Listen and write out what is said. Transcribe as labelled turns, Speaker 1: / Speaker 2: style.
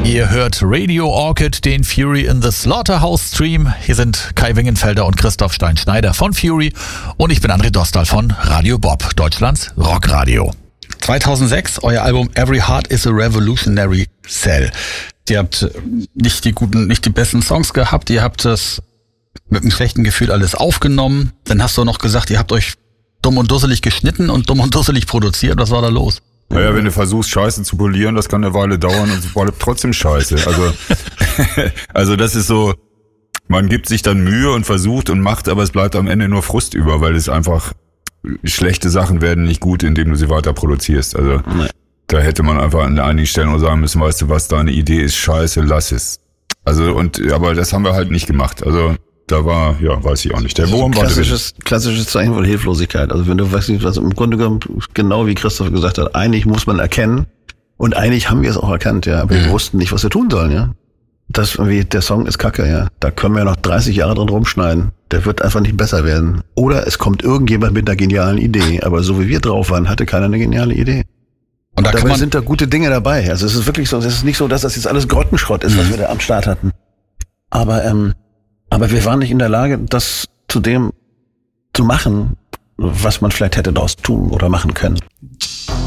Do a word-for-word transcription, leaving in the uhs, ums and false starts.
Speaker 1: Ihr hört Radio Orchid, den Fury in the Slaughterhouse Stream. Hier sind Kai Wingenfelder und Christoph Stein-Schneider von Fury und ich bin André Dostal von Radio Bob, Deutschlands Rockradio. zweitausendsechs, euer Album Every Heart is a Revolutionary Cell. Ihr habt nicht die guten, nicht die besten Songs gehabt, ihr habt das mit einem schlechten Gefühl alles aufgenommen. Dann hast du noch gesagt, ihr habt euch dumm und dusselig geschnitten und dumm und dusselig produziert. Was war da los?
Speaker 2: Naja, wenn du versuchst, Scheiße zu polieren, das kann eine Weile dauern und es bleibt trotzdem Scheiße. Also, also das ist so, man gibt sich dann Mühe und versucht und macht, aber es bleibt am Ende nur Frust über, weil es einfach, schlechte Sachen werden nicht gut, indem du sie weiter produzierst. Also nee. Da hätte man einfach an einigen Stellen auch sagen müssen, weißt du was, deine Idee ist scheiße, lass es. Also und aber das haben wir halt nicht gemacht. Also da war, ja, weiß ich auch nicht. Der Wurm war
Speaker 3: klassisches, klassisches Zeichen von Hilflosigkeit. Also wenn du weißt nicht, was im Grunde genommen, genau wie Christoph gesagt hat, eigentlich muss man erkennen und eigentlich haben wir es auch erkannt, ja, aber mhm. wir wussten nicht, was wir tun sollen, ja. Das irgendwie, der Song ist kacke, ja. Da können wir noch dreißig Jahre dran rumschneiden. Der wird einfach nicht besser werden. Oder es kommt irgendjemand mit einer genialen Idee. Aber so wie wir drauf waren, hatte keiner eine geniale Idee. Und da dabei sind da gute Dinge dabei. Also es ist wirklich so, es ist nicht so, dass das jetzt alles Grottenschrott ist, was wir da am Start hatten. Aber, ähm, aber wir waren nicht in der Lage, das zu dem zu machen, was man vielleicht hätte daraus tun oder machen können.